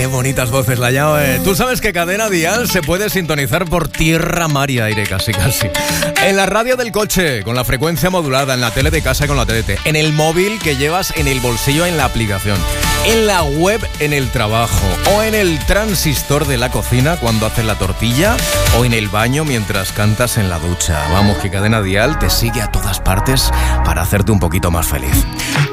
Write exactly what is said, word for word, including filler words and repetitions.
Qué bonitas voces, la llave. Tú sabes que Cadena Dial se puede sintonizar por tierra, mar y aire, casi casi. En la radio del coche, con la frecuencia modulada, en la tele de casa con la T D T, en el móvil que llevas en el bolsillo en la aplicación, en la web en el trabajo, o en el transistor de la cocina cuando haces la tortilla, o en el baño mientras cantas en la ducha. Vamos, que Cadena Dial te sigue a todas partes para hacerte un poquito más feliz.